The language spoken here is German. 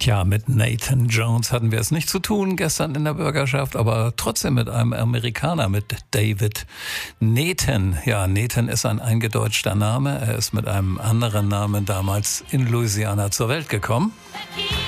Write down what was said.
Tja, mit Nathan Jones hatten wir es nicht zu tun gestern in der Bürgerschaft, aber trotzdem mit einem Amerikaner, mit David Nathan. Ja, Nathan ist ein eingedeutschter Name. Er ist mit einem anderen Namen damals in Louisiana zur Welt gekommen.